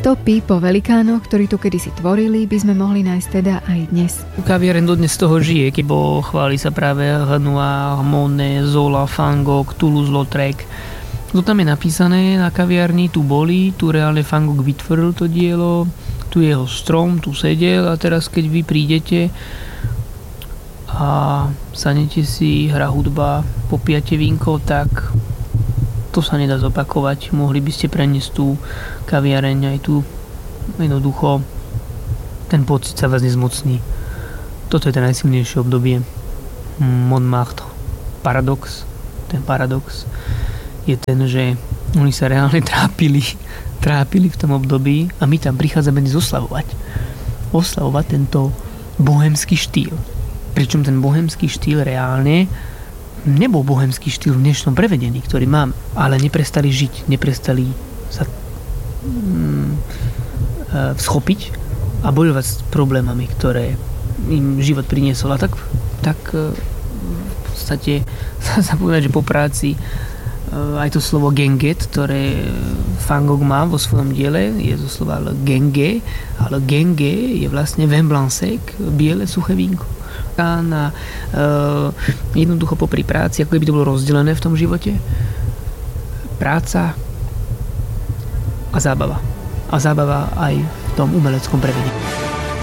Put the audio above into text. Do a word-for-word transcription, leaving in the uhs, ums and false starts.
Stopy po velikánoch, ktorí tu kedysi tvorili, by sme mohli nájsť teda aj dnes. Kaviareň dodnes z toho žije, kebo chváli sa práve Renoir, Monet, Zola, Van Gogh, Toulouse-Lautrec. To tam je napísané na kaviarni, tu boli, tu reálne Van Gogh vytvoril to dielo, tu je jeho strom, tu sedel a teraz keď vy prídete a sadnete si, hra hudba, popijate vínko, tak to sa nedá zopakovať. Mohli by ste preniesť tú kaviareň aj tu jednoducho. Ten pocit sa vás nezmocní. Toto je to najsilnejšie obdobie. Montmartre. Paradox. Ten paradox je ten, že oni sa reálne trápili. Trápili v tom období a my tam prichádzame dnes oslavovať. Oslavovať tento bohemský štýl. Pričom ten bohemský štýl reálne nebol bohemský štýl v dnešnom prevedení, ktorý mám, ale neprestali žiť, neprestali sa mm, schopiť a bojovať s problémami, ktoré im život priniesol. A tak, tak v podstate sa povedať, že po práci aj to slovo genget, ktoré Van Gogh má vo svojom diele, je to slovo genge, ale genge je vlastne vin blanc sec, biele suché vínko. A uh, jednoducho popri práci, ako by to bolo rozdelené v tom živote, práca a zábava. A zábava aj v tom umeleckom prevedení.